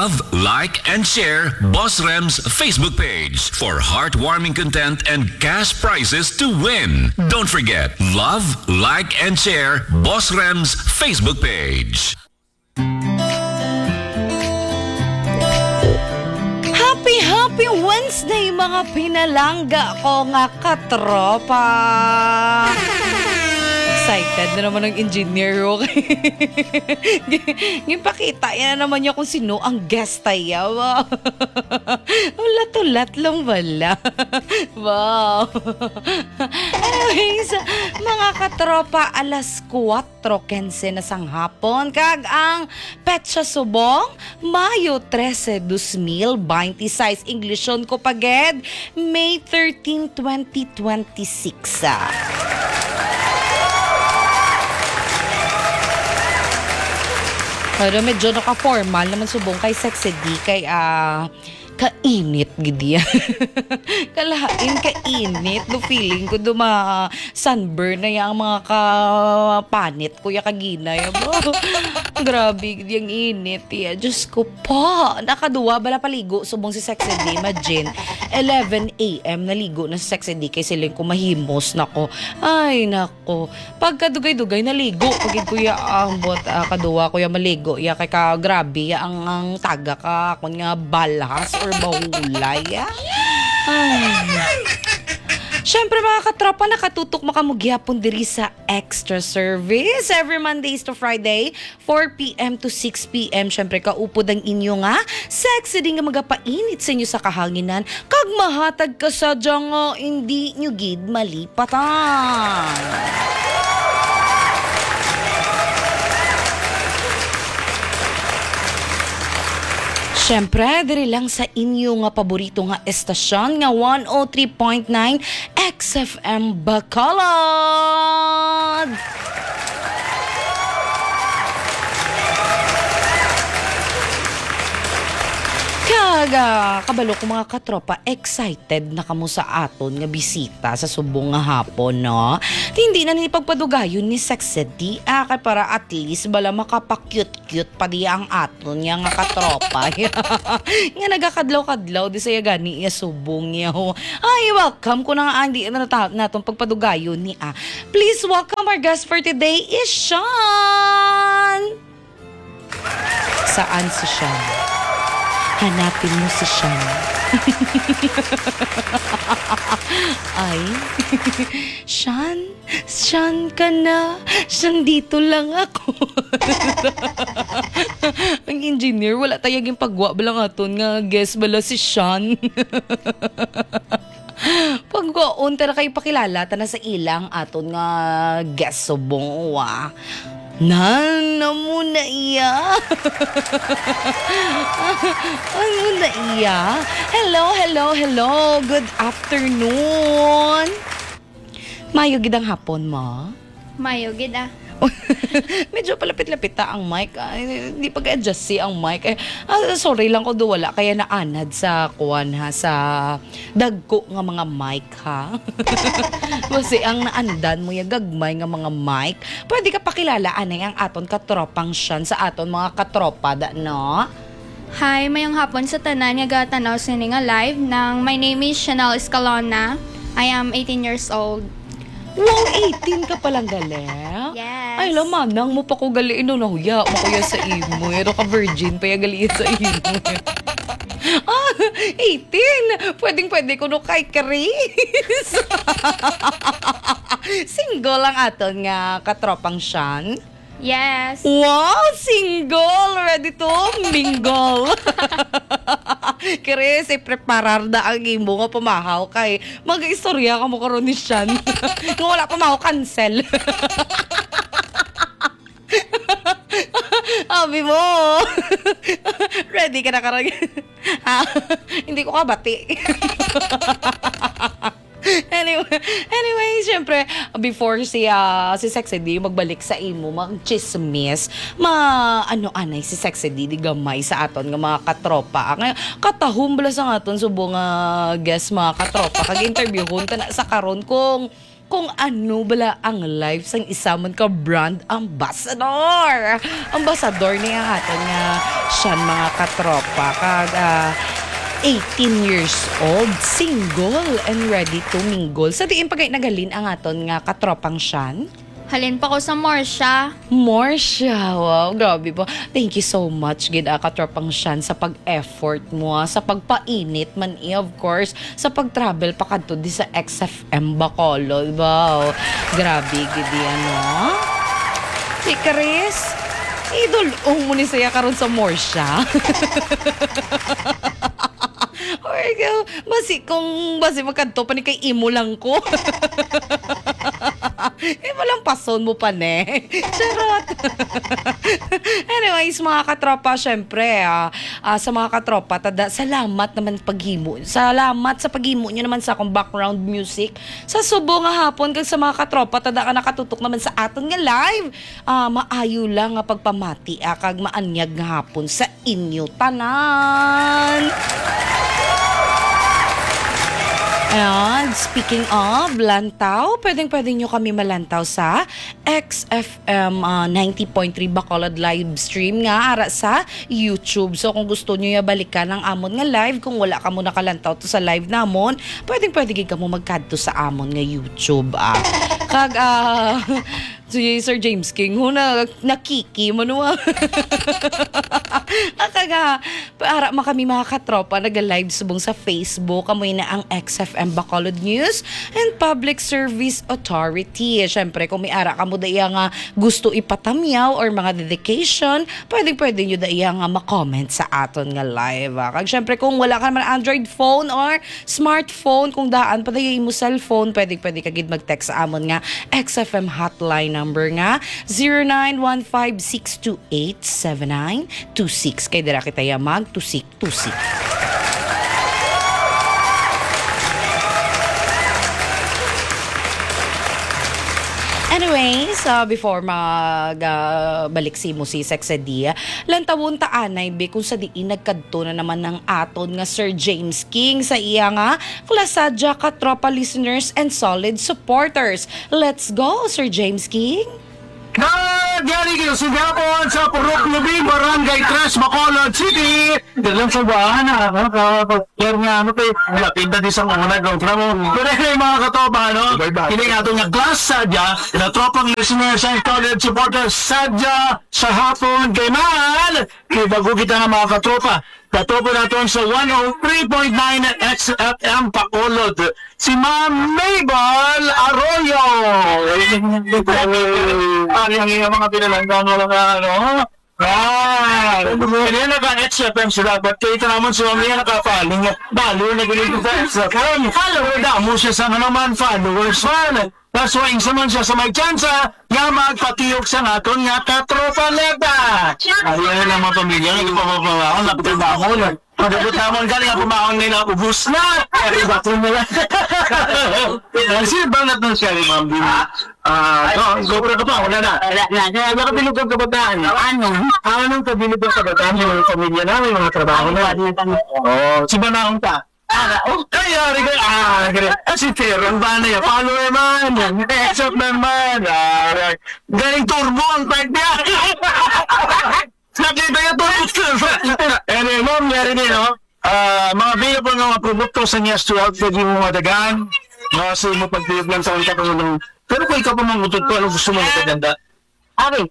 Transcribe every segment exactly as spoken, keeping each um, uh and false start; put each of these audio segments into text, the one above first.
Love, like, and share Boss Rem's Facebook page for heartwarming content and cash prizes to win. Don't forget, love, like, and share Boss Rem's Facebook page. Happy, happy Wednesday mga pinalangga ko nga katropa. Excited na naman ng engineer, okay? Gipakita yan na naman niya kung sino ang guest tayo. Wow. Ulat-ulat lang wala. Wow. Anyways, mga katropa, alas kwatro kense na sang hapon. Kag ang Petsa Subong, Mayo trese, dos mil veintiséis. Englishon ko paged, May thirteenth, twenty twenty-six. Pero medyo naka-formal naman subong kay Sexy D, kay ah, kainit gidi. Kalahain kainit. Do feeling ko do ma sunburn na yung mga kapanit kuya kaginay. Grabe gidi ang init. Yeah. Diyos ko pa. Nakaduwa bala paligo subong si Sexy D. Imagine, eleven a.m. naligo na si Sexy D kay siling ko mahimos nako. Ay nako. Pagkadugay-dugay naligo. Pagid kuya ang bot uh, kaduwa kuya maligo. Ya kay ka grabe ya, ang, ang taga ka kun nga balas or bahulay. Ay. Siyempre mga katropa, nakatutok makamugyapon diri sa extra service every Mondays to Friday, four p.m. to six p.m. Siyempre kaupod ang inyo nga sexy din nga magapainit sa inyo sa kahanginan kag mahatag ka sa nga hindi nyo gid malipatan. Siyempre, diri lang sa inyo nga paborito nga estasyon nga one oh three point nine X F M Bacolod. Kaga, kabalo ko mga katropa, excited na kamo sa aton nga bisita sa subong nga hapon, no? Hindi na nipagpadugayon ni Sexy D, ah, kay para at least bala makapakyut-kyut pa diya ang aton nga nga katropa. Nga nagakadlaw-kadlaw di saya gani iya subong niya. Ay, welcome ko na nga hindi na naton pagpadugayon ni ah. Please welcome our guest for today is Sean. Saan si Sean? Hanapin mo si Sean. Ay, Sean, Sean ka na. Sean, dito lang ako. Ang engineer, wala tayaging pagwa balang aton nga guess bala si Sean. Pagwaon, tara kayo pakilala, tana sa ilang aton nga guest subong wa. Nana mo na iya. Ano na iya? Hello, hello, hello. Good afternoon. Mayo gidang hapon mo? Mayo gid ah. Medyo palapit-lapit ta ang mic. Ay, hindi pag-adjust si ang mic. Eh, ah, sorry lang ko do wala kaya naanad sa kuwan ha, sa dagko nga mga mic ha. Kasi ang naandan mo yung gagmay nga mga mic. Pwede ka pakilala anay ang aton katropang Sean sa aton mga katropa da, no? Hi, mayong hapon sa tanan nga gatanaw sini nga live ng My name is Chanel Escalona. I am eighteen years old. Wow, eighteen ka palang gali? Yes. Ay, lamanang mo pa ko gali. Ino na huya mo kuya sa imo. Ero ka virgin pa yung gali sa imo. Ah, eighteen! Pwedeng pwede ko no kay Chris. Single lang aton nga katropang Sean. Yes. Wow, single! Ready to mingle. Chris, i-preparar da ang imo nga pumahaw kay mag-istorya ka mo karon ni Sean. Nga wala pumahaw, cancel. Abi mo. Ready ka na karon? Hindi ko kabati. Anyway, anyway, syempre, before si, uh, si Sexy D magbalik sa imo, mag-chismis, ma, ano, anay, si Sexy D, di gamay sa aton nga mga katropa. Ngayon, katahom bala sa aton, subong uh, guest mga katropa, kag-interview hun, ta na sa karon kung, kung ano bala ang life sang isa man ka brand ambassador. Ambassador niya aton nga siyan mga katropa kag ah, eighteen years old, single and ready to mingle. Sa diin pagay nagalin ang aton nga katropang siyan. Halin pa ko sa Morsha. Morsha, wow, grabe po. Thank you so much, gid ah, katropang siyan sa pag-effort mo, ah, sa pagpainit man i, of course, sa pag-travel pa kadto di sa X F M Bacolod. Wow, grabe gid yan, no? Si Chris, idol mo ni saya karon sa Morsha. Or ikaw, basi kung basi magkanto pa ni kay imo lang ko. Eh, walang pason mo pa, ne? Charot! Anyways, mga katropa, syempre, ah, ah, sa mga katropa, tada, salamat naman paghimo. Salamat sa paghimo nyo naman sa akong background music. Sa subo nga hapon, kag sa mga katropa, tada ka nakatutok naman sa aton nga live. Ah, maayo lang nga pagpamati, ah, kag maanyag nga hapon sa inyo tanan. Ayan, speaking of lantaw, pwedeng-pwedeng nyo kami malantaw sa X F M uh, ninety point three Bacolod live stream nga ara sa YouTube. So kung gusto nyo balikan ang amon nga live, kung wala ka mo nakalantaw to sa live namon, pwedeng-pwedeng ka mo magkadto sa amon nga YouTube. Ah. Kag, ah... Uh, si Sir James King, ho na nakiki mo no. Akaga, para ma kami mga katropa, nag-live subong sa Facebook, kamoy na ang X F M Bacolod News and Public Service Authority. Siyempre, kung may ara ka mo daya nga gusto ipatamyaw or mga dedication, pwedeng pwede nyo daya nga makomment sa aton nga live. Ah. Kag siyempre, kung wala ka naman Android phone or smartphone, kung daan pa daya mo cellphone, pwedeng pwede kagid mag-text sa amon nga X F M hotline number nga zero nine one five six two eight seven nine two six. Kay dira kita ya mag tusik tusik. Anyways, uh, before mag-balik uh, si mo si Sexedia, lantawon ta anay be kung sa diin nagkadto na naman ng aton nga Sir James King sa iya nga klasadya katropa listeners and solid supporters. Let's go, Sir James King! Nagyari kayo sa Gapon sa Purok Lubing, Barangay Tres, Bacolod City. Dalang sa bahan na, kapag-care nga, ano kayo, lapinta di sa una, gawin ka mo. Pero yung mga katoba, no? Hindi nga ito nga class sadya, na tropang listeners and college supporters sadya sa hapon kay Mahal. Kaya bago kita nga mga katropa, katopo natin sa one oh three point nine X F M Bacolod, si Ma'am Mabel Arroyo. Ari ang iyong mga pinalanggang mga ano. Ah, hindi na naka-X F M sila, but kayo naman siya mga nakapaling. Balo na ganito sa X F M. Follower damo siya sa naman followers man. That's why isa man siya sa may tsansa nga magpatiyok sa naton nga katropa leta. Ayan ang mga pamilya nga ipapapawakon, napitibakon. Pagabot naman galing ang pumakon nila, ubus na! Kaya bakon nila. Sino bang natin siya, Ma'am Bini? Ah, no, gopro ka pa, wala na. Kaya nakabilog ang kabataan. Ano? Anong kabilog ang kabataan ng mga pamilya namin, mga trabaho na? Oo, si Banaong ta. Ah, oh, kaya rin kayo, ah, kaya, ah, si Teron ba na yan? Follower man, except naman, ah, galing turbo ang type niya. Nakita niya turbo. Anyway, ma'am, meron din, no? Ah, mga available ng mga produkto sa niya to help with yung mga dagan. Kasi mo pagtiyog lang sa ulit ako ng, pero kung ikaw pa mangutod ko, ano gusto mo magaganda? Ano?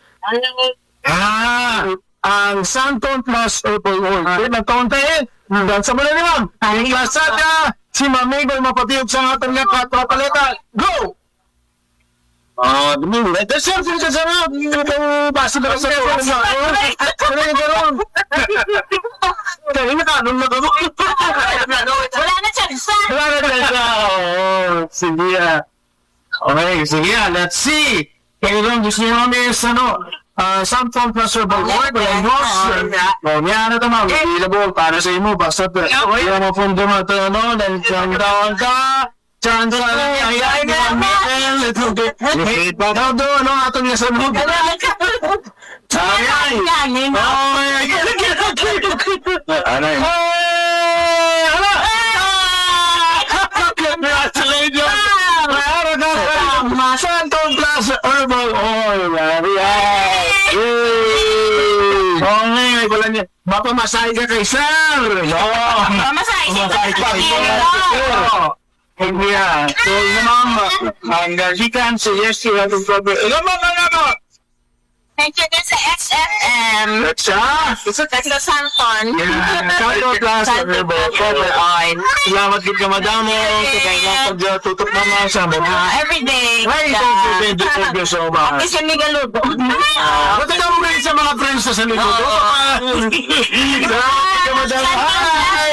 Ah, ang Santon Plus Herbal Oil. Ah, nagkauntayin. Dan sa mga naman, ang klasada, si Mamigol mapatiyog sa ating nga katropaleta. Go! Ah, dumi. That's all for the sana. Ito basta na sa iyo. Ano yung gano'n? Dali na kanong nagawa. Wala na chance. Wala na chance. Oh, sige ah. Okay, sige ah. Let's see. Kaya lang gusto nyo namin sa ano, Uh, Samsung Plus Herbal Oil, yung boss. O, niya na ito, ma'am. Available para sa imo. Basta ito. Kaya mo pundo mo ito, ano, dahil siyang taon ka. Diyan sa ay, ay, ay, ito, hit pa daw doon, ano, ato niya sa loob. Ay, ay. Oh, ay, ay. Ano yun? Ay, ano? Congratulations! Mayroon ka Plus Herbal Oil. Yan. Yay! Oo nga, may wala niya. Mapamasahe ka kay Sir. Oo. Mamasahe ka Mamasahe ka kay Sir. Yeah. So, naman, hanggang si Kan, si Yes, si Happy Brother. Ikaw mo, mga mo! Thank you din sa S F M. That's siya. Sa Santon. Yeah. Santon Plus Herbal Oil. Salamat din ka, madamo. Sa kanyang pag-tutok naman sa mga. Uh, every day. Hey, thank you, thank you, thank you so much. Kasi Migaludo. Ba't ikaw mo rin sa mga friends na sa likod? Salamat din ka, madamo. Hi!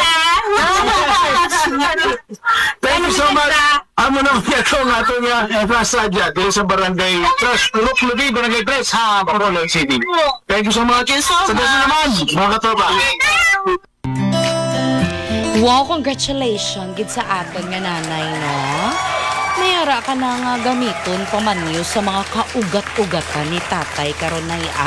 Thank you so much. Amo naman ito nga ito nga Prasadya dito sa barangay Tres, Purok Ludi, barangay Tres, ha, Bacolod City. Thank you so much. Sa dito naman, mga katropa. Wow, congratulations gid sa aton nga nanay, no? Mayara ka na nga gamiton pamanyo sa mga kaugat-ugatan ni tatay karon na iya.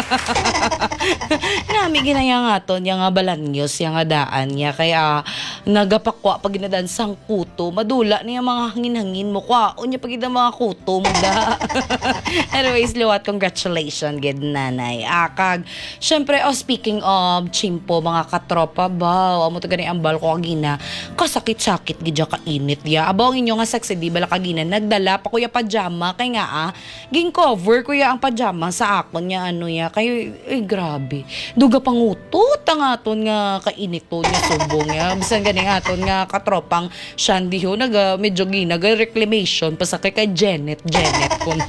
Nami ginaya nga ton yang nga balanyos yang nga daan niya kaya nagapakwa pag ginadan sang kuto madula niya mga hangin-hangin mo kwa unya pag ida mga kuto mo da. Anyways, liwat congratulations gid nanay. Akag syempre oh, speaking of chimpo mga katropa ba amo to gani ambal ko agina kasakit-sakit gid ka init ya. Abaw inyo nga sexy di bala kagina nagdala pa kuya pajama kay nga ah ging cover kuya ang pajama sa akon nya ano ya kay ay grabe duga pangutot ang aton nga kainit to nya subong ya bisan gani aton nga katropang Shandy ho naga medyo ginaga reclamation pa sa kay kay Janet Janet kun.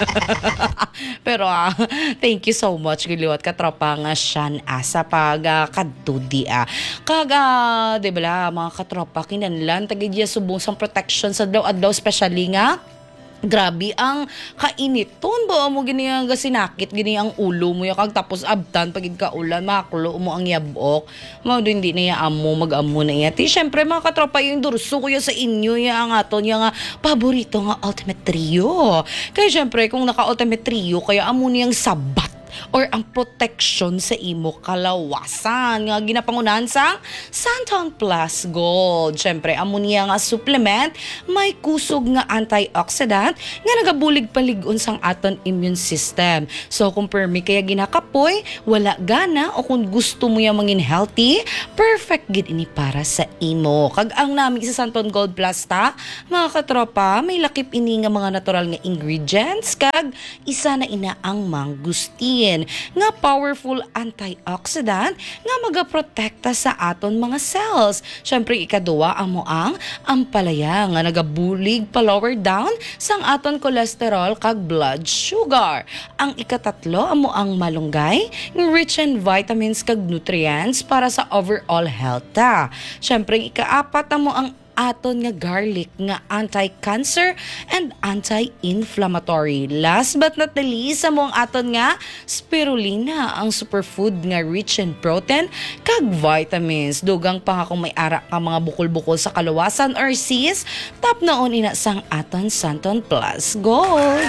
Pero ah thank you so much giliwat katropa nga Shan asa pag uh, kadtudi ah kaga di bala mga katropa kinanlan tagidya subong sang protection sa adlaw especially nga grabe ang kainiton ba mo gini nga sinakit gini ang ulo mo ya kag tapos abtan pagid ka ulan maklo mo ang yabok mo do hindi na ya amo mag-amo na iya ti syempre mga katropa yung durso ko ya sa inyo ya ang aton ya nga paborito nga ultimate trio kay syempre kung naka ultimate trio kaya amo niyang sabat or ang protection sa imo kalawasan nga ginapangunahan sa Santon Plus Gold. Syempre, amo niya nga supplement may kusog nga antioxidant nga nagabulig paligon sang aton immune system. So kung permi kaya ginakapoy, wala gana o kung gusto mo ya mangin healthy, perfect gid ini para sa imo. Kag ang nami sa Santon Gold Plus ta, mga katropa, may lakip ini nga mga natural nga ingredients kag isa na ina ang mangustin nga powerful antioxidant nga magaprotekta sa aton mga cells. Syempre ikaduwa amo ang ampalaya nga nagabulig pa lower down sang aton cholesterol kag blood sugar. Ang ikatatlo amo ang malunggay rich in vitamins kag nutrients para sa overall health ta. Syempre ikaapat amo ang aton nga garlic nga anti-cancer and anti-inflammatory. Last but not the least, amo ang aton nga spirulina, ang superfood nga rich in protein kag vitamins. Dugang pa nga kung may ara ka mga bukol-bukol sa kalawasan or sis, tap naon ina sang aton Santon Plus Gold.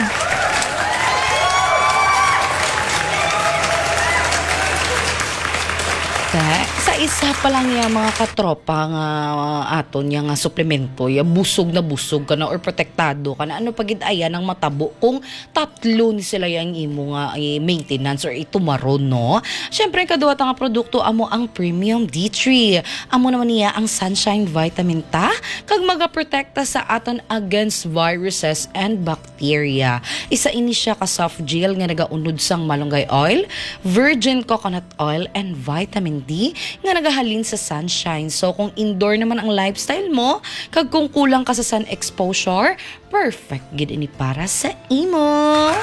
Sa isa pa lang yung mga katropa nga uh, aton yung nga suplemento, yung busog na busog ka na or protektado ka na ano pagid ayan ang matabo kung tatlo ni sila yung imo nga eh, maintenance or itumaron no. Syempre kaduwa nga produkto amo ang Premium D three. Amo naman niya ang Sunshine Vitamin ta kag magaprotekta sa aton against viruses and bacteria. Isa ini siya ka soft gel nga nagaunod sang malunggay oil, virgin coconut oil and vitamin D nga nagahalin sa sunshine. So kung indoor naman ang lifestyle mo, kag kung kulang ka sa sun exposure, perfect gid ini para sa imo.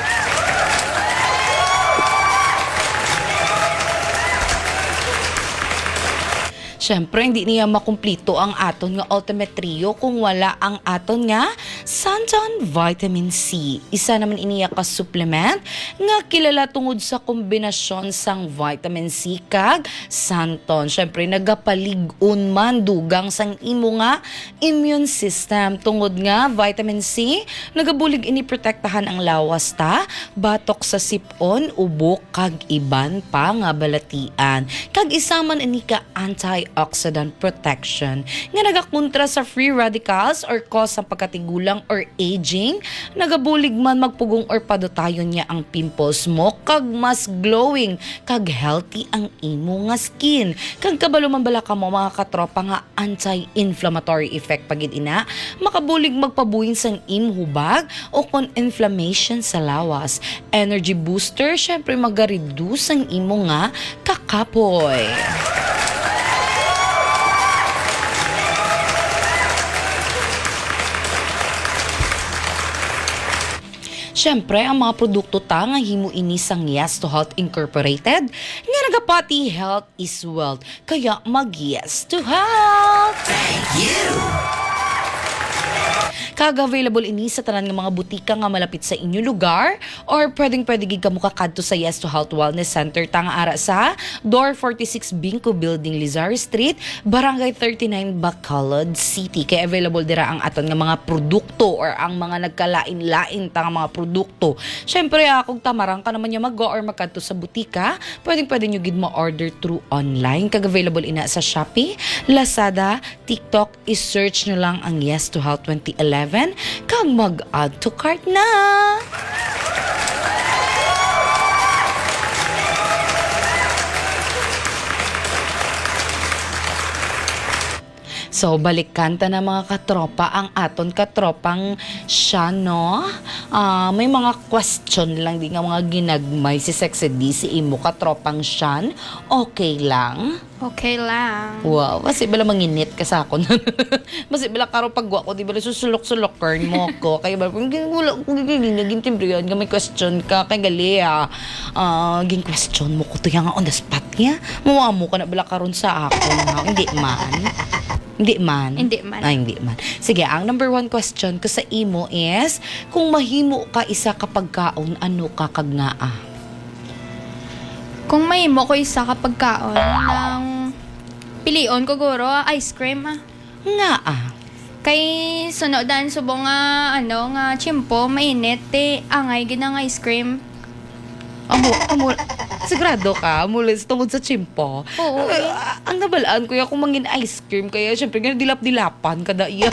Syempre, hindi niya makumplito ang aton nga ultimate trio kung wala ang aton nga Santon Vitamin C. Isa naman iniya ka supplement nga kilala tungod sa kombinasyon sang vitamin C kag Santon. Syempre, nagapalig-on man dugang sang imo nga immune system. Tungod nga vitamin C, nagabulig ini protektahan ang lawas ta, batok sa sipon, ubo kag iban pa nga balatian. Kag isa man ini ka anti antioxidant protection nga nagakontra sa free radicals or cause sa pagkatigulang or aging, nagabulig man magpugong or padutayon niya ang pimples mo kag mas glowing kag healthy ang imo nga skin. Kag kabalo man bala ka mo mga katropa nga anti-inflammatory effect pagid ina, makabulig magpabuhin sang imhubag o kon inflammation sa lawas. Energy booster, syempre magareduce ang imo nga kakapoy. Siyempre, ang mga produkto ta nga himo ini sang Yes to Health Incorporated nga nagapati health is wealth. Kaya mag-Yes to Health! Thank you! Kag-available ini sa tanan nga mga butika nga malapit sa inyo lugar or pwedeng-pwede gid kamo kakadto sa Yes to Health Wellness Center ta nga ara sa Door forty-six Binco Building, Lizar Street, Barangay thirty-nine, Bacolod City. Kaya available dira ang aton nga mga produkto or ang mga nagkalain-lain ta nga mga produkto. Syempre, ah, kung tamarang ka naman niya mag-go or magkadto sa butika, pwedeng-pwede nyo gid mo-order through online. Kag-available ina sa Shopee, Lazada, TikTok, is-search nyo lang ang Yes to Health twenty eleven kag mag-add to cart na! So, balikan ta na mga katropa ang aton katropang siya, no? Uh, may mga question lang di nga mga ginagmay si Sexy D, si imo katropang siyan. Okay lang? Okay lang. Wow, kasi bala manginit ka sa akon. Kasi bala karo pagwa ko, di bala susulok-sulok mo ko. Kaya bala, kung wala kung naging timbriyan ka, may question ka, kay gali ah. Uh, ging question mo ko to yung on the spot niya. Mawa mo ka na bala karon sa akon. Ha? Hindi man. Hindi man. Hindi man. Ay, hindi man. Sige, ang number one question ko sa imo is, kung mahimo ka isa kapag kaon, ano ka kag nga ah? Kung may mo ko isa kapag kaon ng pilion ko guro, ice cream ah. Nga ah. Kay sunodan subo nga ano nga chimpo mainit te angay gid ang ice cream. Amo, amo, sigurado ka, mulis tungkol sa chimpo. Oo. Uh, ang nabalaan ko kung mangin ice cream, kaya syempre nga dilap-dilapan kada iya.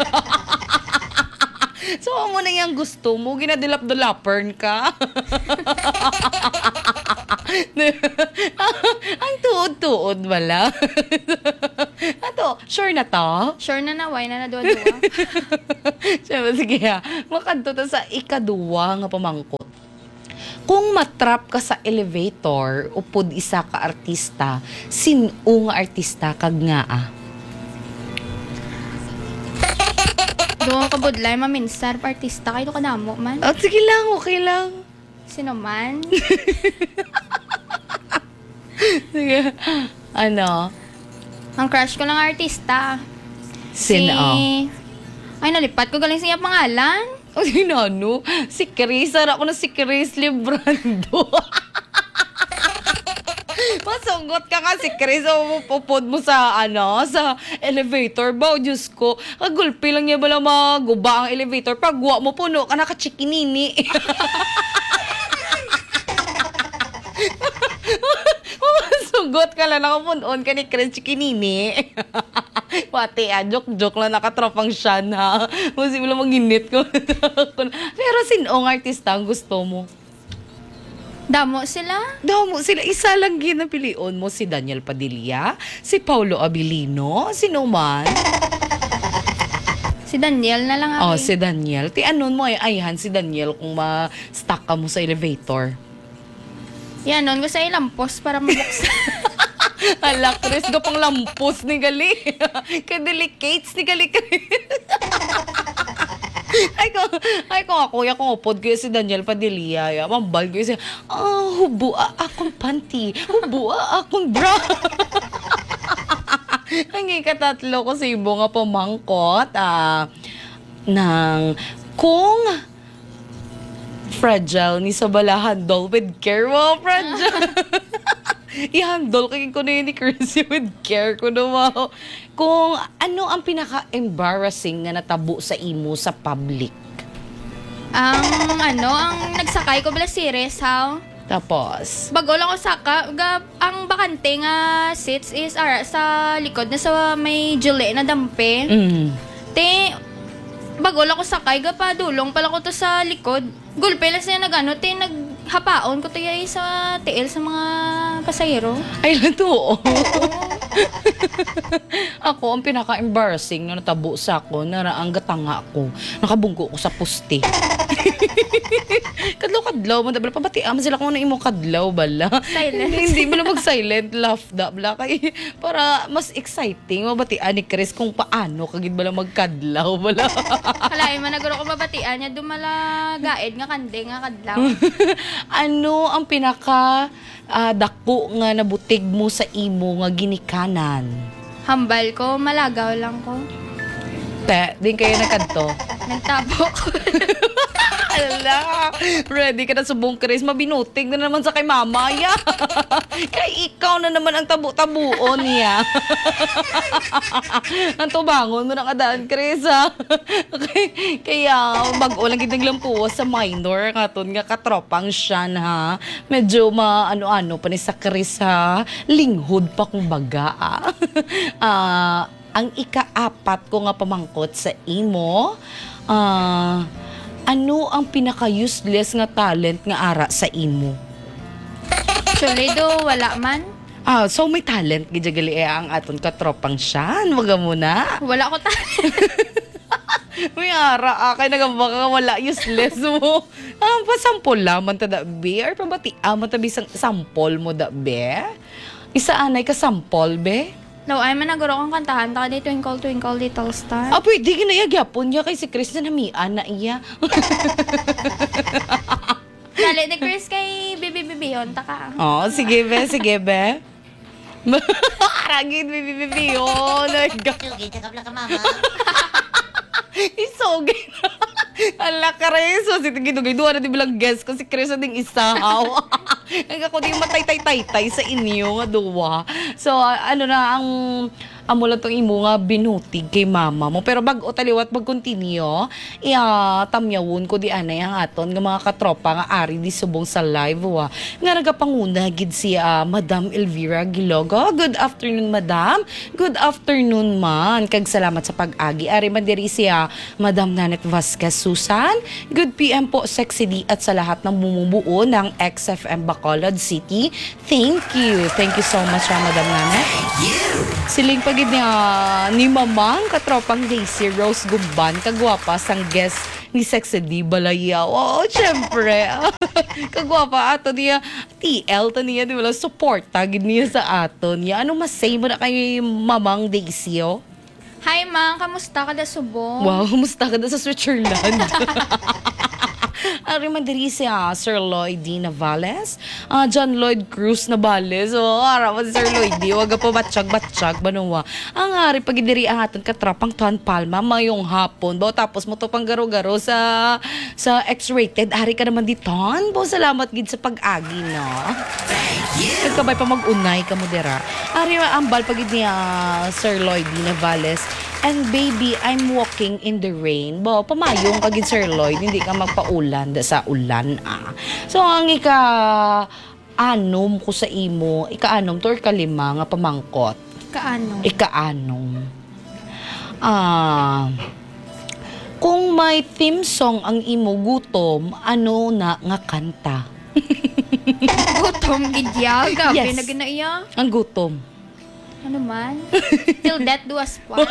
So, amo na yung gusto mo, ginadilap-dilapern ka. Ang tuod-tuod wala. Ato, sure na to? Sure na naway na naduwa-duwa. Siyempre, sige ha. Makadto ta sa ikaduwa nga pamangkot. Kung matrap ka sa elevator upod isa ka artista, sino nga artista kag nga ah? Doon ka budlay maminsar artista kayo ka damo man. Oh, sige lang, okay lang. Sino man? Sige. Ano? Ang crush ko lang artista. Sino? Si... Ay, nalipat ko galing siya pangalan. O, sino ano? Si Chris. Sara ko na si Chris Librando. Masunggot ka nga si Chris. O, pupod mo sa, ano, sa elevator ba? O, Diyos ko. Kagulpi lang niya bala maguba ang elevator. Pagwa mo, puno ka nakachikinini. Sugot ka lang, nakapunon ka ni Chris Chikinini. Pati ah, joke-joke lang, nakatropang siya na. Kasi wala mag-init ko. Pero sinong artista ang gusto mo? Damo sila? Damo sila. Isa lang ginapilion mo, si Daniel Padilla, si Paulo Abilino, sino man? Si Daniel na lang ako. Oh, si Daniel. Ti anon mo ay ayhan si Daniel kung ma-stuck ka mo sa elevator. Yan, nun ko sa ilampos para mabuksan. Ala, Chris, go pang lampos ni Gali. Kadelicates ni Gali. ay, kung, ay, kung ako, ya, kung upod ko si Daniel Padilla, ya, mambal ko siya, ah, hubua akong panty, hubua akong bra. Ang ikatatlo ko sa ibo nga pamangkot, ah, ng, kung, fragile ni Sabala handle with care. Wow, fragile. I-handle kay ko na yun ni Chrissy with care ko na wow. Kung ano ang pinaka-embarrassing nga natabo sa imo sa public? Ang ano, ang nagsakay ko bala series, how? Tapos, Bago lang ko saka, ga, ang bakante nga seats is ara sa likod na sa may juli na dampe. mm, Te, bago lang ko sakay, ga pa dulong pala ko to sa likod. Gulpe lang siya nagano, te, naghapaon ko to yay sa tiil sa mga pasahero. ay lang to. Ako, ang pinaka-embarrassing na natabo sa ako, naraang gatanga ako. Nakabunggo ko sa puste. Kadlaw-kadlaw, madabla pa bati. Ama sila kung ano imo kadlaw bala. Silent. hindi, hindi bala mag-silent laugh da bala. Kay, para mas exciting, mabatian ni Chris kung paano kagid bala magkadlaw bala. Kalain man naguro ko mabatian niya, dumala gaed nga kande nga kadlaw. Ano ang pinaka ah, dako nga nabutig mo sa imo nga ginikanan? Hambal ko, malagaw lang ko. Te, din kayo nagkanto. Nagtabo ko. Ala, ready ka na subong Chris, mabinutig na naman sa kay mama ya. Kay ikaw na naman ang tabu-tabuon niya. Ang tubangon mo ng adaan Chris ha. Okay. Kaya bago lang kitang lampuwas sa minor katon nga katropang siya ha. Medyo maano-ano pa ni sa Chris ha. Linghod pa kung baga. Ah, ang ika-apat ko nga pamangkot sa imo, ah, ano ang pinaka-useless nga talent nga ara sa imo? Actually, do, wala man. Ah, so may talent gijagali eh, ang aton katropang siyan. Waga muna. Wala ko ta. May ara akay nagabaka wala useless mo. Ah, pasampol lamang ta da be or pabati amo ta bisang sample mo da be. Isa anay ka sample be. No, ay man naguro kong kantahan ta kay Twinkle Twinkle Little Star. Ah, pwede ginaya gyapon niya kay si Chris na namian na iya. Dali ni Chris kay Bibi Bibi yon ta ka. Oh, sige be, sige be. Ragid bibi bibi oh, nagga. Sugi, tsaka ka mama. Isogay na. Ala ka rin. So, si Tigidugay, doon na di bilang guest ko si Chris na ding isahaw. Ang ako di matay-tay-tay-tay sa inyo nga duwa. So, ah, ano na, ang amo lang tong imo nga binutig kay mama mo. Pero bag o taliwat mag-continue, iya tamyawon ko di anay ang aton nga mga katropa nga ari di subong sa live wa. Nga nagapanguna gid si ah, Madam Elvira Gilogo. Good afternoon, Madam. Good afternoon man. Kag salamat sa pag-agi. Ari man diri si ah, Madam Nanet Vasquez Susan. Good P M po Sexy D at sa lahat ng bumubuo ng X F M Bacolod City. Thank you. Thank you so much, ah, Madam Nanet. Siling pagid niya ni Mamang katropang Daisy Rose Gumban kagwapa sang guest ni Sexy D Balayaw. Oo, syempre. Kagwapa ato niya T L ta niya di wala support tagid niya sa ato niya. Ano masay mo na kay Mamang Daisy oh? Hi, Mang. Kamusta ka da subong? Wow, kumusta ka na sa Switzerland? Ari man diri si ah, Sir Lloyd D. Navales, ah, John Lloyd Cruz Navales. Oh, ara man si Sir Lloyd D. Waga pa batsyag-batsyag banuwa. Ang ari pag diri ang aton katrapang Tuan Palma mayong hapon. Bo tapos mo to pang garo-garo sa sa X-rated. Ari ka naman diton. Bo salamat gid sa pag-agi no. Nagkabay pa mag-unay ka mo dira. Ari ambal pag ni ah, Sir Lloyd D. Navales. And baby, I'm walking in the rain. Bo, pamayong kagin Sir Lloyd, hindi ka magpaulan da sa ulan ah. So ang ika anom ko sa imo, ika-anom to or kalima nga pamangkot. Kaano? Ika-anom. Ah, kung may theme song ang imo gutom, ano na nga kanta? Gutom gidya. Gabi Yes. na ginaiya. Ang gutom. Ano man? Till death do us part.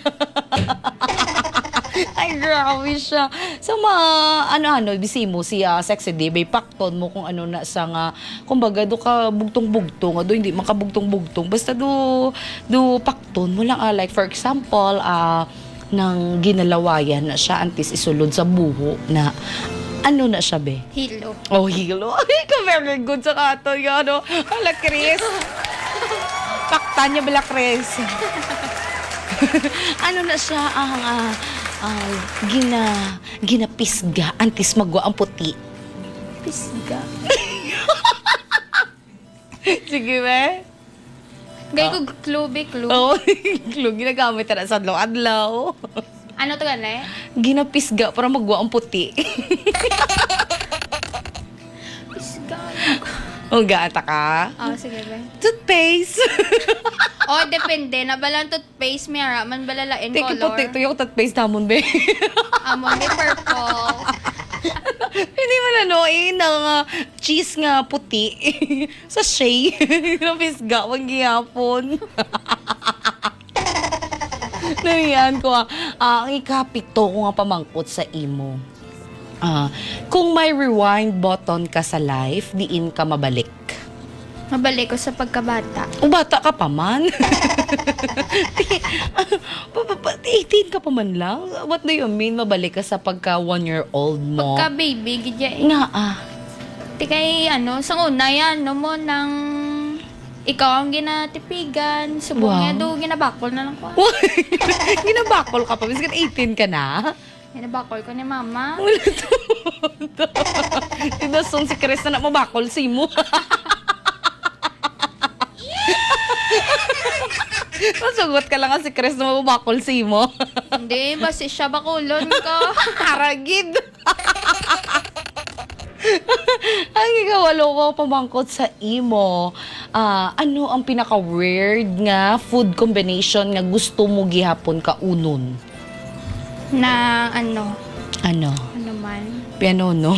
Ay, grabe siya. So, ma, ano-ano, bisi mo si uh, Sexy D, may pakton mo kung ano na sa nga, kumbaga, do ka bugtong-bugtong, do hindi makabugtong-bugtong, basta do, do pakton mo lang, ah, like, for example, ah, nang ginalawayan na siya, antis isulod sa buho na, ano na siya, be? Hilo. Oh, hilo. Ay, ka very good sa kato, yan, ano? Hala, Chris. Pakta niya, bala, Chris. Ano na siya, ang, ah, ah, gina, ginapisga, antis magwa ang puti. Pisga. Sige, be. Gay ko clue, be clue. Oh, clue, ginagamit na sa adlaw-adlaw. Ano to gani? Ginapisga para magwa ang puti. Pisga. O gaata ka? Oh, sige ba? Toothpaste. Oh, depende. Nabalang toothpaste, may ara. Man balalain Tiki po, color. tiki yung toothpaste namon, be. Amon, may purple. Hindi man ano, eh, ng uh, cheese nga puti. Sa shea. Napisga, wag gihapon. Nariyan ko, ah, ah, ang ikapito ko nga pamangkot sa imo. Ah, kung may rewind button ka sa life, diin ka mabalik. Mabalik ko sa pagkabata. O bata ka pa man. Pa- pa- pa- eighteen ka pa man lang. What do you mean mabalik ka sa pagka one year old mo? Pagka baby, gidya eh. Nga ah. Ti kay ano, sa una yan, no mo, nang ikaw ang ginatipigan, subong Wow. nga do, ginabakol na lang ko. Ginabakol ka pa. Biskan eighteen ka na. Ginabakol ko ni mama. Wala to. Tinasong si Chris na mabakol si mo. Masugot ka lang nga si Chris na mabakol si mo. Hindi, basi siya bakulon ko. Haragid. Ang ikawalo ko pamangkot sa imo. Ah, ano ang pinaka-weird nga food combination nga gusto mo gihapon ka unon? Na ano, Ano? ano man. Piano, no?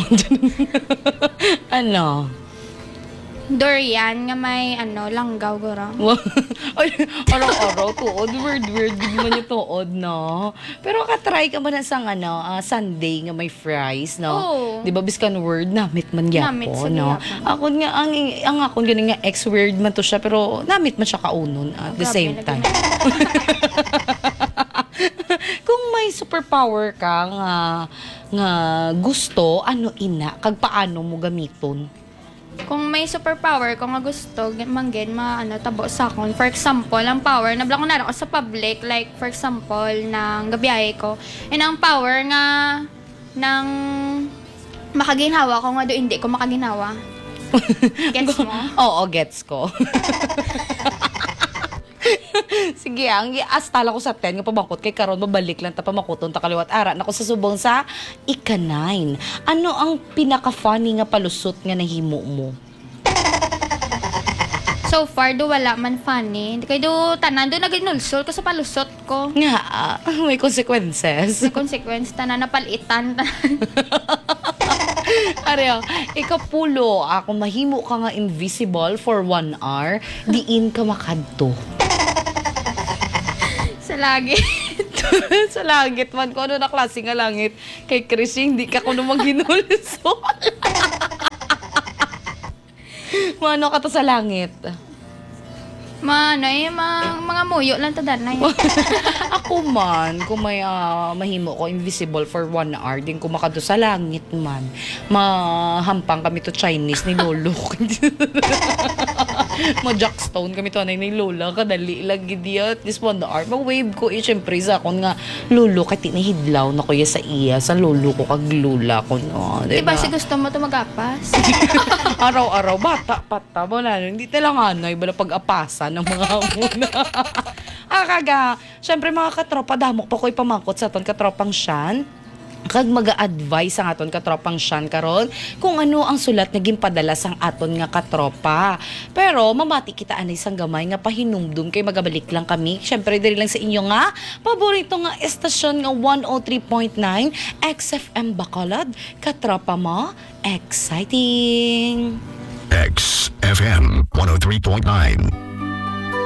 Ano? Durian nga may ano, langgaw gora. Ay, araw-araw, tuod. Weird, weird. Di man yung tuod, no? Pero katry ka ba na sang, ano, ah, Sunday nga may fries, no? Oo. Di ba, biskan word, namit man Namit yapo, sa no? gihapon. Ako nga, ang, ang ako ganun nga, ex-weird man to siya, pero namit man siya kaunon at the Grabe, same lagi time. na. Kung may superpower ka nga, nga gusto, ano ina, kag paano mo gamiton? Kung may superpower, kung nga gusto, manggin, ma, ano, tabo sa akon. For example, ang power, nabla ko na ako sa public, like, for example, ng gabiyahe ko. And ang power nga, ng makaginhawa ko nga do, hindi ko makaginhawa. Gets mo? Oo, gets ko. Sige, ang astala ko sa ten, nga pamangkot kay karon mabalik lang ta pamakuton ta kaliwat ara nako sa subong sa ika nine. Ano ang pinaka-funny nga palusot nga nahimo mo? So far, do wala man funny. Kaya do, tanan, do naginulsol ko sa palusot ko. Nga, ah, may consequences. Sa consequence, tanan napalitan. Areo, ikapulo, ako mahimo ka nga invisible for one hour, diin ka makadto. Sa lagi. Sa langit man ko, ano na klase nga langit? Kay Chris, hindi ka ko naman ginulso. Mano ka to sa langit? Mano, eh, mga, mga muyo lang to danay. Ako man, kung may ah, mahimo ko invisible for one hour, din ko makado sa langit man. Mahampang kami to Chinese ni Lolo. Ma-jackstone kami to anay ni Lola. Kadali lagi diya. At least one hour. Mag-wave ko eh. Siyempre sa akon nga Lolo kay tinihidlaw na kuya sa iya. Sa Lolo ko kag Lola ko. No, Diba si gusto mo to magapas? Araw-araw, bata, pata, wala na. Hindi talanganay, bala pag-apasa ng mga muna. ah, kaga, syempre mga katropa, damo pa ko'y pamangkot sa aton katropang Shan. Kag mag-a-advise ang aton katropang Shan karon kung ano ang sulat nga ginpadala sang aton nga katropa. Pero mamati kita anay sang gamay nga pahinumdum kay magabalik lang kami. Syempre diri lang sa inyo nga paborito nga estasyon nga one oh three point nine X F M Bacolod. Katropa mo, exciting. X F M one oh three point nine.